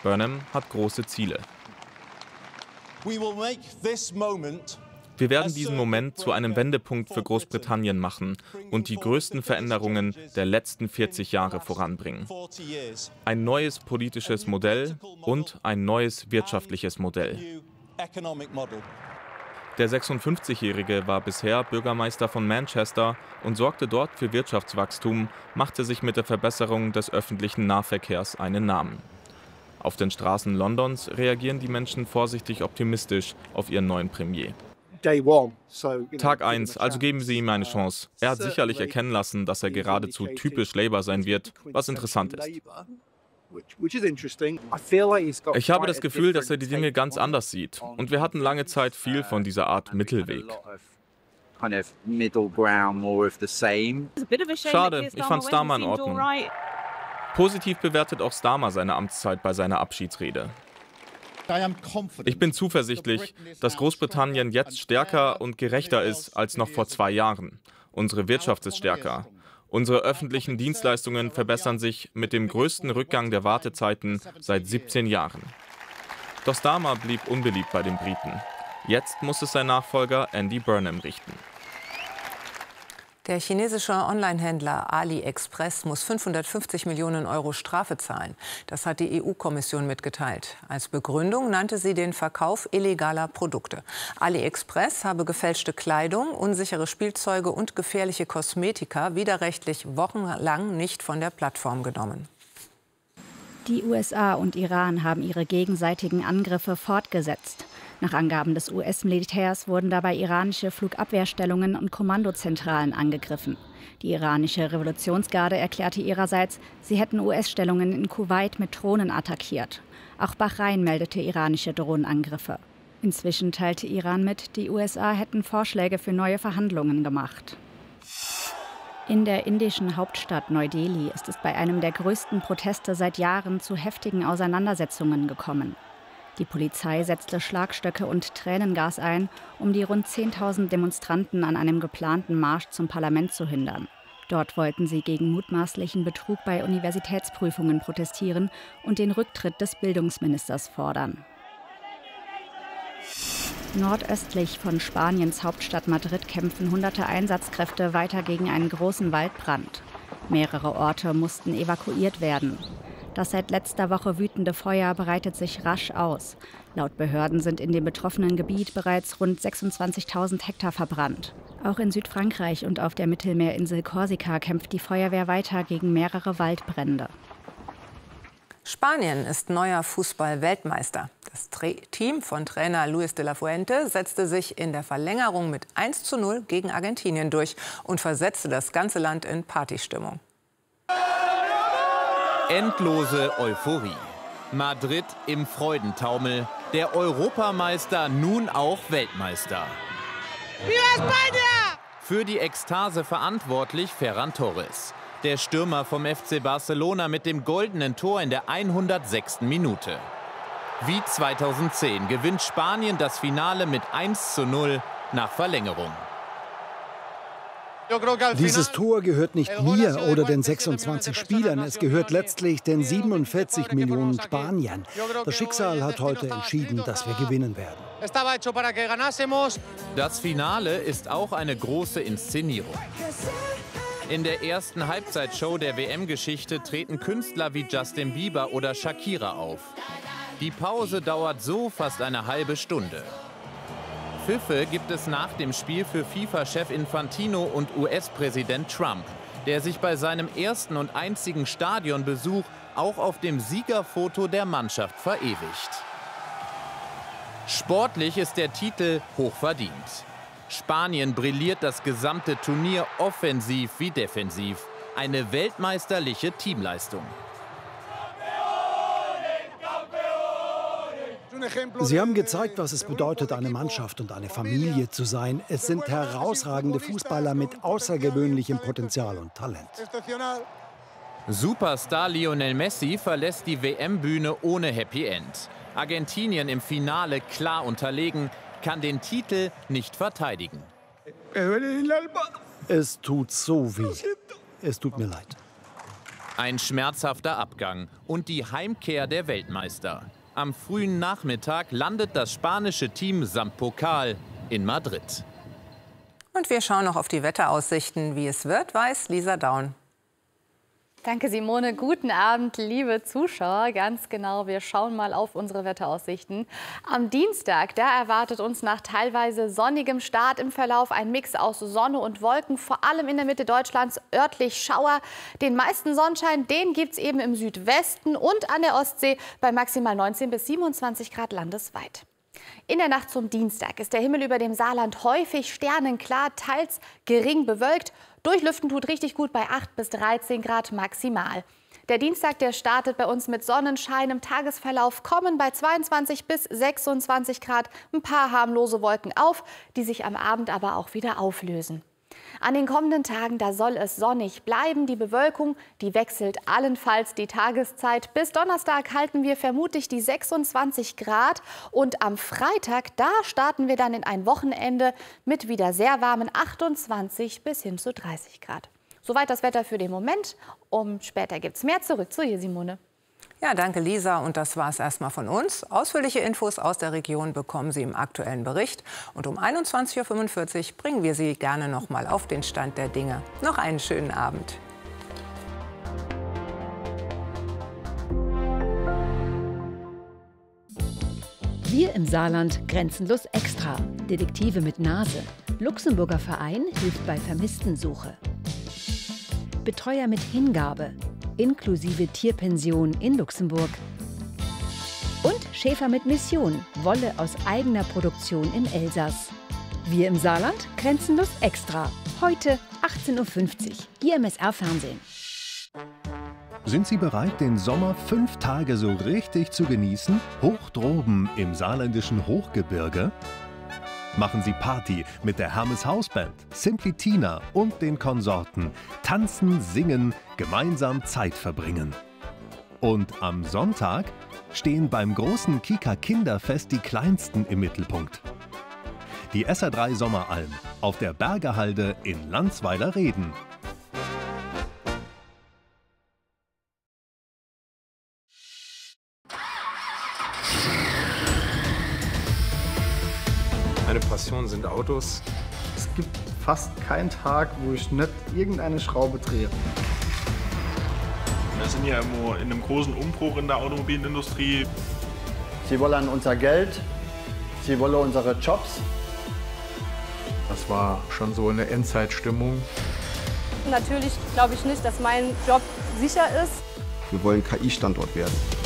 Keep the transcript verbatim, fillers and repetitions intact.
Burnham hat große Ziele. Wir werden diesen Moment zu einem Wendepunkt für Großbritannien machen und die größten Veränderungen der letzten vierzig Jahre voranbringen. Ein neues politisches Modell und ein neues wirtschaftliches Modell. Der sechsundfünfzigjährige war bisher Bürgermeister von Manchester und sorgte dort für Wirtschaftswachstum, machte sich mit der Verbesserung des öffentlichen Nahverkehrs einen Namen. Auf den Straßen Londons reagieren die Menschen vorsichtig optimistisch auf ihren neuen Premier. Tag eins, also geben Sie ihm eine Chance. Er hat sicherlich erkennen lassen, dass er geradezu typisch Labour sein wird, was interessant ist. Ich habe das Gefühl, dass er die Dinge ganz anders sieht. Und wir hatten lange Zeit viel von dieser Art Mittelweg. Schade, ich fand Starmer in Ordnung. Positiv bewertet auch Starmer seine Amtszeit bei seiner Abschiedsrede. Ich bin zuversichtlich, dass Großbritannien jetzt stärker und gerechter ist als noch vor zwei Jahren. Unsere Wirtschaft ist stärker. Unsere öffentlichen Dienstleistungen verbessern sich mit dem größten Rückgang der Wartezeiten seit siebzehn Jahren. Doch Starmer blieb unbeliebt bei den Briten. Jetzt muss es sein Nachfolger Andy Burnham richten. Der chinesische Onlinehändler AliExpress muss fünfhundertfünfzig Millionen Euro Strafe zahlen. Das hat die E U-Kommission mitgeteilt. Als Begründung nannte sie den Verkauf illegaler Produkte. AliExpress habe gefälschte Kleidung, unsichere Spielzeuge und gefährliche Kosmetika widerrechtlich wochenlang nicht von der Plattform genommen. Die U S A und Iran haben ihre gegenseitigen Angriffe fortgesetzt. Nach Angaben des U S-Militärs wurden dabei iranische Flugabwehrstellungen und Kommandozentralen angegriffen. Die iranische Revolutionsgarde erklärte ihrerseits, sie hätten U S-Stellungen in Kuwait mit Drohnen attackiert. Auch Bahrain meldete iranische Drohnenangriffe. Inzwischen teilte Iran mit, die U S A hätten Vorschläge für neue Verhandlungen gemacht. In der indischen Hauptstadt Neu-Delhi ist es bei einem der größten Proteste seit Jahren zu heftigen Auseinandersetzungen gekommen. Die Polizei setzte Schlagstöcke und Tränengas ein, um die rund zehntausend Demonstranten an einem geplanten Marsch zum Parlament zu hindern. Dort wollten sie gegen mutmaßlichen Betrug bei Universitätsprüfungen protestieren und den Rücktritt des Bildungsministers fordern. Nordöstlich von Spaniens Hauptstadt Madrid kämpfen hunderte Einsatzkräfte weiter gegen einen großen Waldbrand. Mehrere Orte mussten evakuiert werden. Das seit letzter Woche wütende Feuer breitet sich rasch aus. Laut Behörden sind in dem betroffenen Gebiet bereits rund sechsundzwanzigtausend Hektar verbrannt. Auch in Südfrankreich und auf der Mittelmeerinsel Korsika kämpft die Feuerwehr weiter gegen mehrere Waldbrände. Spanien ist neuer Fußball-Weltmeister. Das Team von Trainer Luis de la Fuente setzte sich in der Verlängerung mit eins zu null gegen Argentinien durch und versetzte das ganze Land in Partystimmung. Endlose Euphorie. Madrid im Freudentaumel. Der Europameister nun auch Weltmeister. Viva España! Für die Ekstase verantwortlich Ferran Torres. Der Stürmer vom F C Barcelona mit dem goldenen Tor in der hundertsechsten Minute. Wie zweitausendzehn gewinnt Spanien das Finale mit eins zu null nach Verlängerung. Dieses Tor gehört nicht mir oder den sechsundzwanzig Spielern, es gehört letztlich den siebenundvierzig Millionen Spaniern. Das Schicksal hat heute entschieden, dass wir gewinnen werden. Das Finale ist auch eine große Inszenierung. In der ersten Halbzeitshow der W M-Geschichte treten Künstler wie Justin Bieber oder Shakira auf. Die Pause dauert so fast eine halbe Stunde. Pfiffe gibt es nach dem Spiel für FIFA-Chef Infantino und U S-Präsident Trump, der sich bei seinem ersten und einzigen Stadionbesuch auch auf dem Siegerfoto der Mannschaft verewigt. Sportlich ist der Titel hochverdient. Spanien brilliert das gesamte Turnier offensiv wie defensiv. Eine weltmeisterliche Teamleistung. Sie haben gezeigt, was es bedeutet, eine Mannschaft und eine Familie zu sein. Es sind herausragende Fußballer mit außergewöhnlichem Potenzial und Talent. Superstar Lionel Messi verlässt die W M-Bühne ohne Happy End. Argentinien im Finale klar unterlegen, kann den Titel nicht verteidigen. Es tut so weh. Es tut mir leid. Ein schmerzhafter Abgang und die Heimkehr der Weltmeister. Am frühen Nachmittag landet das spanische Team samt Pokal in Madrid. Und wir schauen noch auf die Wetteraussichten. Wie es wird, weiß Lisa Daun. Danke, Simone. Guten Abend, liebe Zuschauer. Ganz genau, wir schauen mal auf unsere Wetteraussichten. Am Dienstag, da erwartet uns nach teilweise sonnigem Start im Verlauf ein Mix aus Sonne und Wolken, vor allem in der Mitte Deutschlands örtlich Schauer. Den meisten Sonnenschein, den gibt es eben im Südwesten und an der Ostsee bei maximal neunzehn bis siebenundzwanzig Grad landesweit. In der Nacht zum Dienstag ist der Himmel über dem Saarland häufig sternenklar, teils gering bewölkt. Durchlüften tut richtig gut bei acht bis dreizehn Grad maximal. Der Dienstag, der startet bei uns mit Sonnenschein. Im Tagesverlauf kommen bei zweiundzwanzig bis sechsundzwanzig Grad ein paar harmlose Wolken auf, die sich am Abend aber auch wieder auflösen. An den kommenden Tagen, da soll es sonnig bleiben. Die Bewölkung, die wechselt allenfalls die Tageszeit. Bis Donnerstag halten wir vermutlich die sechsundzwanzig Grad. Und am Freitag, da starten wir dann in ein Wochenende mit wieder sehr warmen achtundzwanzig bis hin zu dreißig Grad. Soweit das Wetter für den Moment. Um später gibt es mehr. Zurück zu dir, Simone. Ja, danke Lisa. Und das war es erstmal von uns. Ausführliche Infos aus der Region bekommen Sie im aktuellen Bericht. Und um einundzwanzig Uhr fünfundvierzig bringen wir Sie gerne noch mal auf den Stand der Dinge. Noch einen schönen Abend. Wir im Saarland grenzenlos extra. Detektive mit Nase. Luxemburger Verein hilft bei Vermisstensuche. Betreuer mit Hingabe. Inklusive Tierpension in Luxemburg. Und Schäfer mit Mission, Wolle aus eigener Produktion im Elsass. Wir im Saarland, grenzenlos extra. Heute achtzehn Uhr fünfzig, hier im S R-Fernsehen. Sind Sie bereit, den Sommer fünf Tage so richtig zu genießen? Hoch droben im saarländischen Hochgebirge? Machen Sie Party mit der Hermes Hausband, Simply Tina und den Konsorten. Tanzen, singen, gemeinsam Zeit verbringen. Und am Sonntag stehen beim großen Kika Kinderfest die Kleinsten im Mittelpunkt. Die S R drei Sommeralm auf der Bergerhalde in Landsweiler-Reden. Meine Passion sind Autos. Es gibt fast keinen Tag, wo ich nicht irgendeine Schraube drehe. Wir sind ja immer in einem großen Umbruch in der Automobilindustrie. Sie wollen unser Geld, sie wollen unsere Jobs. Das war schon so eine Endzeitstimmung. Natürlich glaube ich nicht, dass mein Job sicher ist. Wir wollen K I-Standort werden.